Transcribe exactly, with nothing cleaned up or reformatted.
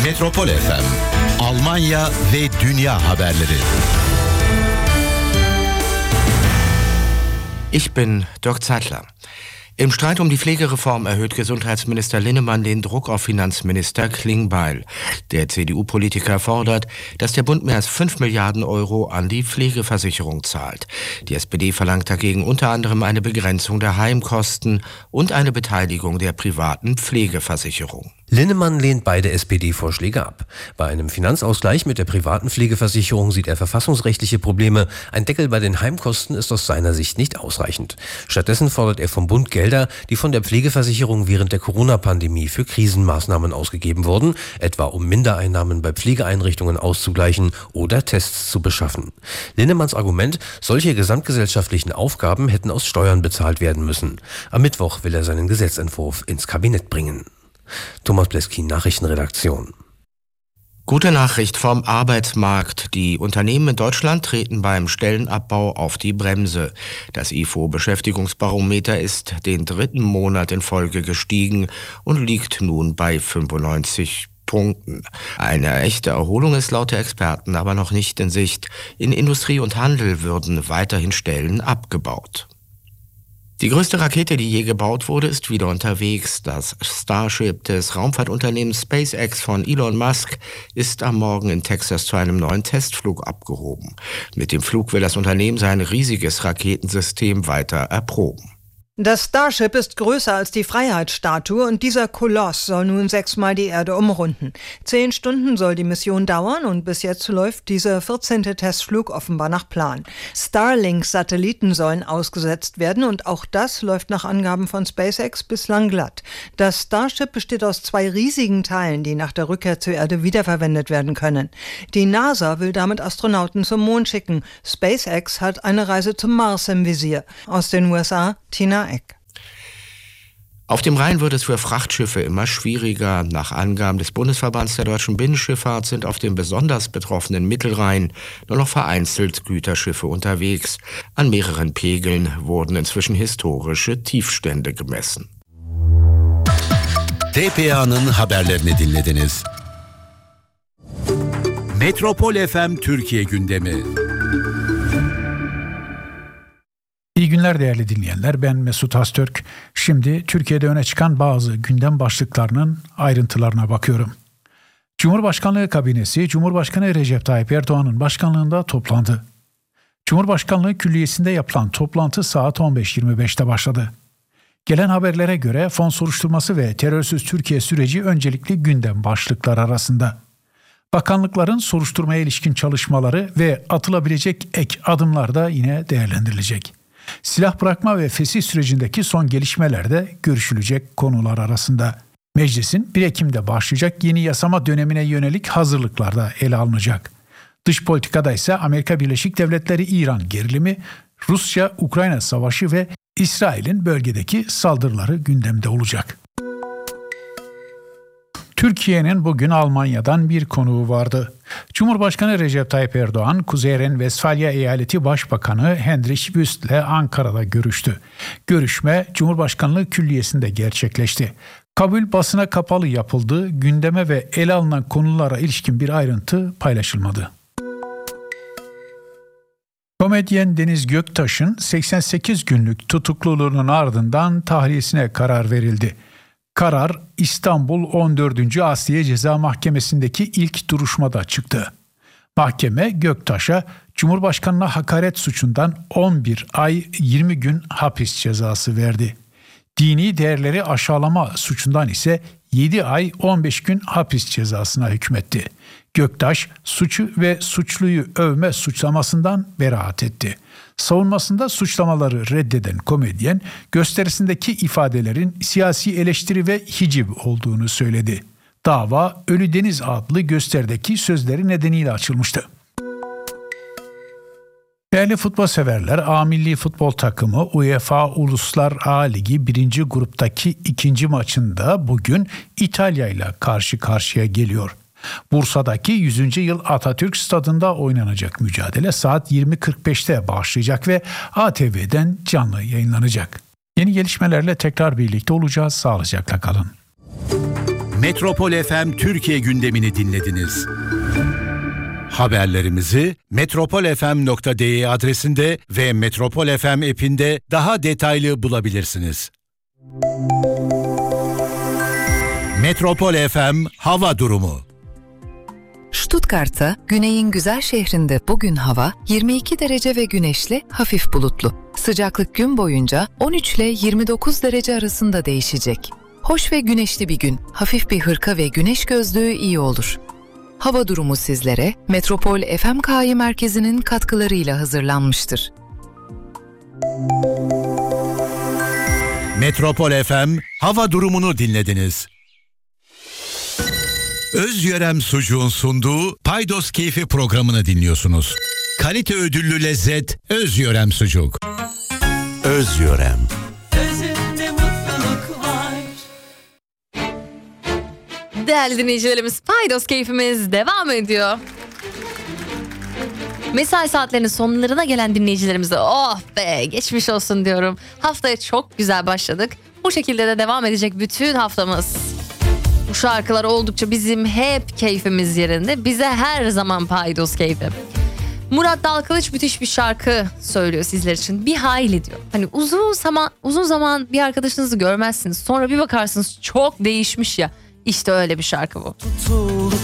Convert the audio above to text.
Metropol F M, Almanya ve Dünya haberleri. Ich bin Dirk Zeitler. Im Streit um die Pflegereform erhöht Gesundheitsminister Linnemann den Druck auf Finanzminister Klingbeil. Der C D U-Politiker fordert, dass der Bund mehr als fünf Milliarden Euro an die Pflegeversicherung zahlt. Die S P D verlangt dagegen unter anderem eine Begrenzung der Heimkosten und eine Beteiligung der privaten Pflegeversicherung. Linnemann lehnt beide S P D-Vorschläge ab. Bei einem Finanzausgleich mit der privaten Pflegeversicherung sieht er verfassungsrechtliche Probleme. Ein Deckel bei den Heimkosten ist aus seiner Sicht nicht ausreichend. Stattdessen fordert er vom Bund Gelder, die von der Pflegeversicherung während der Corona-Pandemie für Krisenmaßnahmen ausgegeben wurden, etwa um Mindereinnahmen bei Pflegeeinrichtungen auszugleichen oder Tests zu beschaffen. Linnemanns Argument, solche gesamtgesellschaftlichen Aufgaben hätten aus Steuern bezahlt werden müssen. Am Mittwoch will er seinen Gesetzentwurf ins Kabinett bringen. Thomas Bleski, Nachrichtenredaktion. Gute Nachricht vom Arbeitsmarkt. Die Unternehmen in Deutschland treten beim Stellenabbau auf die Bremse. Das I F O-Beschäftigungsbarometer ist den dritten Monat in Folge gestiegen und liegt nun bei fünfundneunzig Punkten. Eine echte Erholung ist laut der Experten aber noch nicht in Sicht. In Industrie und Handel würden weiterhin Stellen abgebaut. Die größte Rakete, die je gebaut wurde, ist wieder unterwegs. Das Starship des Raumfahrtunternehmens SpaceX von Elon Musk ist am Morgen in Texas zu einem neuen Testflug abgehoben. Mit dem Flug will das Unternehmen sein riesiges Raketensystem weiter erproben. Das Starship ist größer als die Freiheitsstatue und dieser Koloss soll nun sechsmal die Erde umrunden. Zehn Stunden soll die Mission dauern und bis jetzt läuft dieser vierzehnte Testflug offenbar nach Plan. Starlink-Satelliten sollen ausgesetzt werden und auch das läuft nach Angaben von SpaceX bislang glatt. Das Starship besteht aus zwei riesigen Teilen, die nach der Rückkehr zur Erde wiederverwendet werden können. Die NASA will damit Astronauten zum Mond schicken. SpaceX hat eine Reise zum Mars im Visier. Aus den U S A, Tina Eck. Auf dem Rhein wird es für Frachtschiffe immer schwieriger. Nach Angaben des Bundesverbands der deutschen Binnenschifffahrt sind auf dem besonders betroffenen Mittelrhein nur noch vereinzelt Güterschiffe unterwegs. An mehreren Pegeln wurden inzwischen historische Tiefstände gemessen. T P A'nın haberlerini dinlediniz. Metropol F M Türkiye gündemi. İyi günler değerli dinleyenler, ben Mesut Astürk. Şimdi Türkiye'de öne çıkan bazı gündem başlıklarının ayrıntılarına bakıyorum. Cumhurbaşkanlığı kabinesi Cumhurbaşkanı Recep Tayyip Erdoğan'ın başkanlığında toplandı. Cumhurbaşkanlığı Külliyesi'nde yapılan toplantı saat on beş yirmi beşte başladı. Gelen haberlere göre fon soruşturması ve terörsüz Türkiye süreci öncelikli gündem başlıkları arasında. Bakanlıkların soruşturmaya ilişkin çalışmaları ve atılabilecek ek adımlar da yine değerlendirilecek. Silah bırakma ve fesih sürecindeki son gelişmeler de görüşülecek konular arasında. Meclisin bir Ekim'de başlayacak yeni yasama dönemine yönelik hazırlıklar da ele alınacak. Dış politikada ise Amerika Birleşik Devletleri-İran gerilimi, Rusya-Ukrayna savaşı ve İsrail'in bölgedeki saldırıları gündemde olacak. Türkiye'nin bugün Almanya'dan bir konuğu vardı. Cumhurbaşkanı Recep Tayyip Erdoğan, Kuzey Ren-Vesfalya Eyaleti Başbakanı Hendrik Wüst ile Ankara'da görüştü. Görüşme Cumhurbaşkanlığı Külliyesi'nde gerçekleşti. Kabul basına kapalı yapıldı, gündeme ve ele alınan konulara ilişkin bir ayrıntı paylaşılmadı. Komedyen Deniz Göktaş'ın seksen sekiz günlük tutukluluğunun ardından tahliyesine karar verildi. Karar İstanbul on dördüncü Asliye Ceza Mahkemesi'ndeki ilk duruşmada çıktı. Mahkeme Göktaş'a Cumhurbaşkanı'na hakaret suçundan on bir ay yirmi gün hapis cezası verdi. Dini değerleri aşağılama suçundan ise yedi ay on beş gün hapis cezasına hükmetti. Göktaş suçu ve suçluyu övme suçlamasından beraat etti. Savunmasında suçlamaları reddeden komedyen, gösterisindeki ifadelerin siyasi eleştiri ve hiciv olduğunu söyledi. Dava Ölü Deniz adlı gösterideki sözleri nedeniyle açılmıştı. Değerli futbol severler, A Milli Futbol Takımı UEFA Uluslar A Ligi birinci gruptaki ikinci maçında bugün İtalya ile karşı karşıya geliyor. Bursa'daki yüzüncü yıl Atatürk Stadı'nda oynanacak mücadele saat yirmi kırk beşte başlayacak ve A T V'den canlı yayınlanacak. Yeni gelişmelerle tekrar birlikte olacağız. Sağlıcakla kalın. Metropol F M Türkiye gündemini dinlediniz. Haberlerimizi metropol f m nokta d e adresinde ve Metropol F M app'inde daha detaylı bulabilirsiniz. Metropol F M hava durumu. Stuttgart'ta, güneyin güzel şehrinde bugün hava yirmi iki derece ve güneşli, hafif bulutlu. Sıcaklık gün boyunca on üç ile yirmi dokuz derece arasında değişecek. Hoş ve güneşli bir gün, hafif bir hırka ve güneş gözlüğü iyi olur. Hava durumu sizlere Metropol F M K I merkezinin katkılarıyla hazırlanmıştır. Metropol F M hava durumunu dinlediniz. Özyörem Sucuğun sunduğu Paydos Keyfi programını dinliyorsunuz. Kalite ödüllü lezzet Özyörem Sucuk. Özyörem. Özünde mutluluk var. Değerli dinleyicilerimiz, Paydos Keyfimiz devam ediyor. Mesai saatlerinin sonlarına gelen dinleyicilerimize oh be geçmiş olsun diyorum. Haftaya çok güzel başladık. Bu şekilde de devam edecek bütün haftamız. Bu şarkılar oldukça bizim hep keyfimiz yerinde. Bize her zaman paydos keyfi. Murat Dalkılıç müthiş bir şarkı söylüyor sizler için. Bir hayli diyor. Hani uzun zaman uzun zaman bir arkadaşınızı görmezsiniz. Sonra bir bakarsınız çok değişmiş ya. İşte öyle bir şarkı bu. Tutulduk